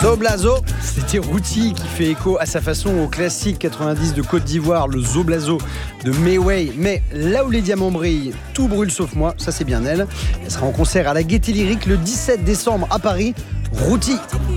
Zoblazo, c'était Routy qui fait écho à sa façon au classique 90 de Côte d'Ivoire, le Zoblazo de Mayway. Mais là où les diamants brillent, tout brûle sauf moi, ça c'est bien elle. Elle sera en concert à la Gaîté Lyrique le 17 décembre à Paris. Routy.